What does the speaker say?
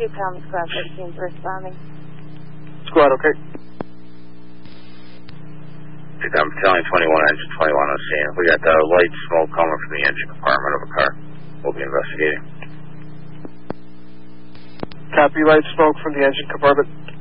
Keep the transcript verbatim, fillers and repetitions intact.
two Common Squad thirteen responding. Squad, okay. I'm telling twenty-one, engine twenty-one on scene. We got uh, light smoke coming from the engine compartment of a car. We'll be investigating. Copy, light smoke from the engine compartment.